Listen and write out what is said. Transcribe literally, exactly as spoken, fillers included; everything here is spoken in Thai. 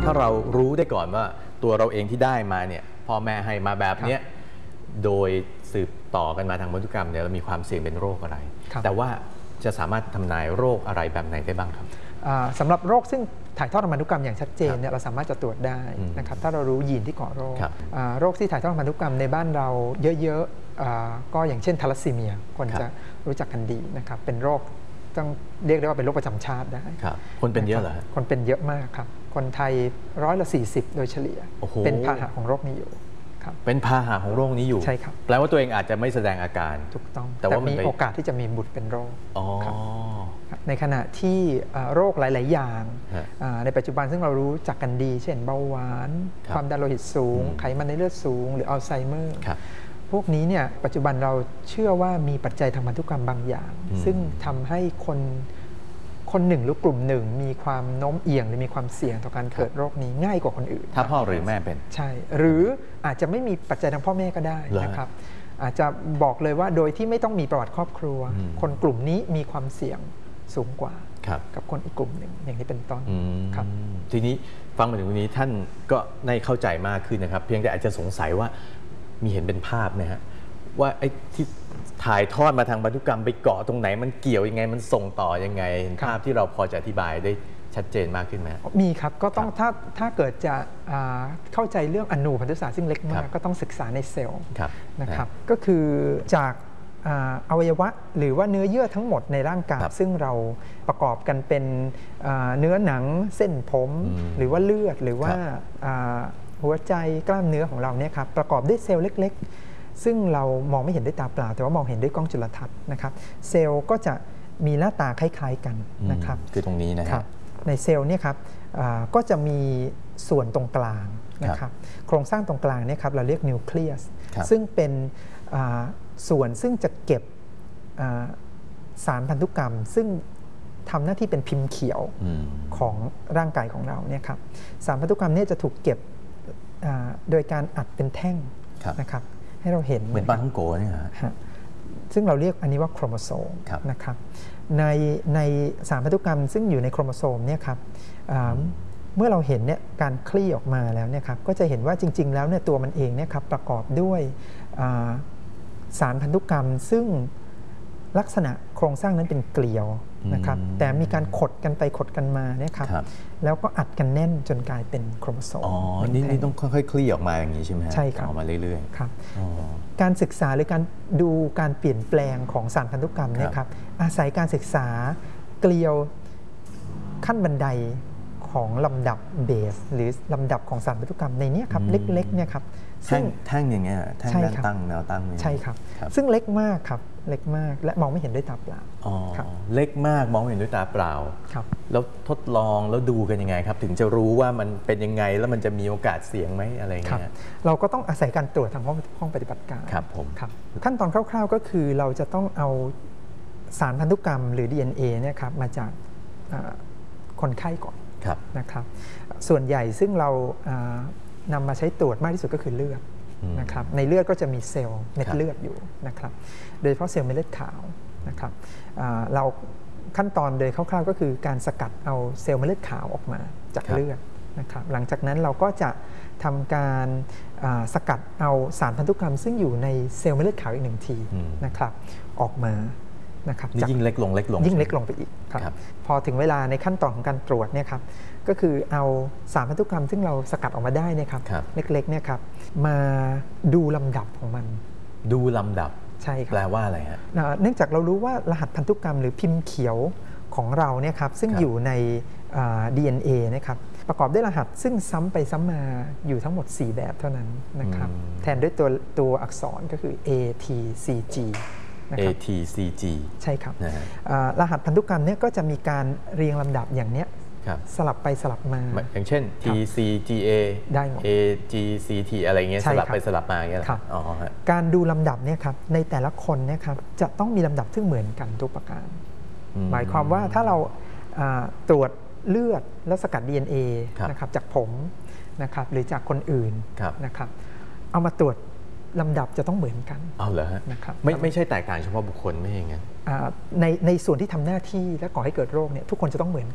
ถ้าเรารู้ได้ก่อนว่าตัวเราเองที่ได้มาเนี่ยพ่อแม่ให้มาแบบเนี้ยโดยสืบต่อกันมาทางพันธุกรรมเนี่ยเรามีความเสี่ยงเป็นโรคอะไรแต่ว่าจะสามารถทำนายโรคอะไรแบบไหนได้บ้างครับสำหรับโรคซึ่งถ่ายทอดทางพันธุกรรมอย่างชัดเจนเนี่ยเราสามารถจะตรวจได้นะครับถ้าเรารู้ยีนที่ก่อโรคโรคที่ถ่ายทอดทางพันธุกรรมในบ้านเราเยอะๆก็อย่างเช่นทาลัสซีเมียคนจะรู้จักกันดีนะครับเป็นโรคต้องเรียกได้ว่าเป็นโรคประจำชาติได้คนเป็นเยอะเหรอคนเป็นเยอะมากครับคนไทยร้อยละสี่สิบโดยเฉลี่ยเป็นพาหะของโรคนี้อยู่เป็นพาหะของโรคนี้อยู่ใช่ครับแปลว่าตัวเองอาจจะไม่แสดงอาการถูกต้องแต่ว่ามีโอกาสที่จะมีบุตรเป็นโรคในขณะที่โรคหลายๆอย่างในปัจจุบันซึ่งเรารู้จักกันดีเช่นเบาหวานความดันโลหิตสูงไขมันในเลือดสูงหรืออัลไซเมอร์พวกนี้เนี่ยปัจจุบันเราเชื่อว่ามีปัจจัยทางพันธุกรรมบางอย่าง ซึ่งทำให้คนคนหนึ่งหรือกลุ่มหนึ่งมีความโน้มเอียงหรือมีความเสี่ยงต่อการเกิดโรคนี้ง่ายกว่าคนอื่นถ้าพ่อหรือแม่เป็นใช่หรืออาจจะไม่มีปัจจัยทางพ่อแม่ก็ได้นะครับอาจจะบอกเลยว่าโดยที่ไม่ต้องมีประวัติครอบครัวคนกลุ่มนี้มีความเสี่ยงสูงกว่ากับคนอีกกลุ่มหนึ่งอย่างนี้เป็นต้นครับทีนี้ฟังมาถึงตรงนี้ท่านก็ได้เข้าใจมากขึ้นนะครับเพียงแต่อาจจะสงสัยว่ามีเห็นเป็นภาพนะฮะว่าไอ้ที่ถ่ายทอดมาทางพันธุกรรมไปเกาะตรงไหนมันเกี่ยวยังไงมันส่งต่อยังไงภาพที่เราพอจะอธิบายได้ชัดเจนมากขึ้นไหมมีครับก็ต้องถ้าถ้าเกิดจะเข้าใจเรื่องอนูพันธุศาสตร์ซึ่งเล็กมากก็ต้องศึกษาในเซลล์นะครับก็คือจากอวัยวะหรือว่าเนื้อเยื่อทั้งหมดในร่างกายซึ่งเราประกอบกันเป็นเนื้อหนังเส้นผมหรือว่าเลือดหรือว่าหัวใจกล้ามเนื้อของเราเนี่ยครับประกอบด้วยเซลล์เล็กๆซึ่งเรามองไม่เห็นด้วยตาเปล่าแต่ว่ามองเห็นด้วยกล้องจุลทรรศน์นะครับเซลล์ก็จะมีหน้าตาคล้ายๆกันนะครับคือตรงนี้นะครับในเซลล์เนี่ยครับก็จะมีส่วนตรงกลางนะครับโครงสร้างตรงกลางเนี่ยครับเราเรียกนิวเคลียสซึ่งเป็นส่วนซึ่งจะเก็บสารพันธุกรรมซึ่งทำหน้าที่เป็นพิมพ์เขียวของร่างกายของเราเนี่ยครับสารพันธุกรรมเนี่ยจะถูกเก็บโดยการอัดเป็นแท่งนะครับให้เราเห็นเหมือนปลาท่องโกเนี่ยซึ่งเราเรียกอันนี้ว่าโครโมโซมนะครับในในสารพันธุกรรมซึ่งอยู่ในโครโมโซมเนี่ยครับเมื่อเราเห็นเนี่ยการคลี่ออกมาแล้วเนี่ยครับก็จะเห็นว่าจริงๆแล้วเนี่ยตัวมันเองเนี่ยครับประกอบด้วยสารพันธุกรรมซึ่งลักษณะโครงสร้างนั้นเป็นเกลียวนะครับแต่มีการขดกันไปขดกันมาเนี่ยครับแล้วก็อัดกันแน่นจนกลายเป็นโครโมโซมอ๋อนี่นี่ต้องค่อยๆคลี่ออกมาอย่างนี้ใช่ไหมใช่ครับออกมาเรื่อยๆครับการศึกษาหรือการดูการเปลี่ยนแปลงของสารพันธุกรรมเนี่ยครับอาศัยการศึกษาเกลียวขั้นบันไดของลำดับเบสหรือลำดับของสารพันธุกรรมในนี้ครับเล็กๆเนี่ยครับซึ่งแท่งอย่างเงี้ยแท่งแนวตั้งแนวตั้งใช่ครับซึ่งเล็กมากครับเล็กมากและมองไม่เห็นด้วยตาเปล่าอ๋อเล็กมากมองไม่เห็นด้วยตาเปล่าครับแล้วทดลองแล้วดูกันยังไงครับถึงจะรู้ว่ามันเป็นยังไงแล้วมันจะมีโอกาสเสี่ยงไหมอะไรเงี้ยเราก็ต้องอาศัยการตรวจทางห้องห้องปฏิบัติการครับผมครับขั้นตอนคร่าวๆก็คือเราจะต้องเอาสารพันธุกรรมหรือ ดี เอ็น เอ เนี่ยครับมาจากคนไข้ก่อนนะครับส่วนใหญ่ซึ่งเรานำมาใช้ตรวจมากที่สุดก็คือเลือดนะครับในเลือดก็จะมีเซลล์เม็ดเลือดอยู่นะครับโดยเฉพาะเซลล์เม็ดเลือดขาวนะครับเราขั้นตอนโดยคร่าวๆก็คือการสกัดเอาเซลล์เม็ดเลือดขาวออกมาจากเลือดนะครับหลังจากนั้นเราก็จะทำการสกัดเอาสารพันธุกรรมซึ่งอยู่ในเซลล์เม็ดเลือดขาวอีกหนึ่งทีนะครับออกมานะครับยิ่งเล็กลงเล็กลงยิ่งเล็กลงไปอีกครับพอถึงเวลาในขั้นตอนของการตรวจเนี่ยครับก็คือเอาสารพันธุกรรมซึ่งเราสกัดออกมาได้เนี่ยครับเล็กๆเนี่ยครับมาดูลำดับของมันดูลำดับใช่ครับแปลว่าอะไรฮะเนื่องจากเรารู้ว่ารหัสพันธุกรรมหรือพิมพ์เขียวของเราเนี่ยครับซึ่งอยู่ใน ดี เอ็น เอ นะครับประกอบด้วยรหัสซึ่งซ้ำไปซ้ำมาอยู่ทั้งหมดสี่แบบเท่านั้นนะครับแทนด้วยตัวตัวอักษรก็คือ เอ ที ซี จีเอ ที ซี จีใช่ครับรหัสพันธุกรรมเนี่ยก็จะมีการเรียงลำดับอย่างเนี้ยสลับไปสลับมาอย่างเช่น ที ซี จี เอได้หมดเอ จี ซี ที อะไรเงี้ยสลับไปสลับมาอย่างเงี้ยอ๋อการดูลำดับเนี่ยครับในแต่ละคนเนี่ยครับจะต้องมีลำดับที่เหมือนกันทุกประการหมายความว่าถ้าเราตรวจเลือดแล้วสกัด ดี เอ็น เอ นะครับจากผมนะครับหรือจากคนอื่นนะครับเอามาตรวจลำดับจะต้องเหมือนกันเอาเหรอฮะนะครับไม่ไม่ใช่แตกต่างเฉพาะบุคคลไม่ใช่ไงในในส่วนที่ทำหน้าที่และก่อให้เกิดโรคเนี่ยทุกคนจะต้องเหมือน